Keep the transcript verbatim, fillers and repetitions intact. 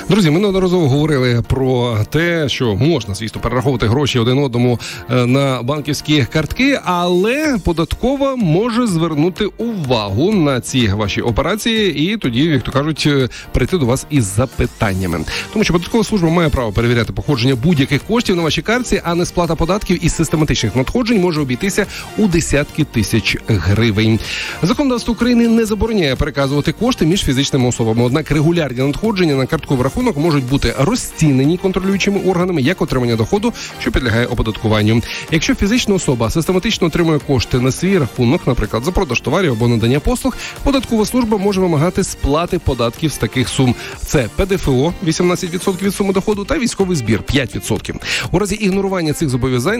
Друзі, ми неодноразово говорили про те, що можна, звісно, перераховувати гроші один одному на банківські картки, але податкова може звернути увагу на ці ваші операції і тоді, як то кажуть, прийти до вас із запитаннями. Тому що податкова служба має право перевіряти походження будь-яких коштів на вашій картці, а несплата податків із систематичних надходжень може обійтися у десятки тисяч гривень. Законодавство України не забороняє переказувати кошти між фізичними особами, однак регулярні надходження на картковий рахунок можуть бути розцінені контролюючими органами як отримання доходу, що підлягає оподаткуванню. Якщо фізична особа систематично отримує кошти на свій рахунок, наприклад, за продаж товарів або надання послуг, податкова служба може вимагати сплати податків з таких сум. Це ПДФО вісімнадцять відсотків від суми доходу та військовий збір п'ять відсотків. У разі ігнорування цих зобов'язань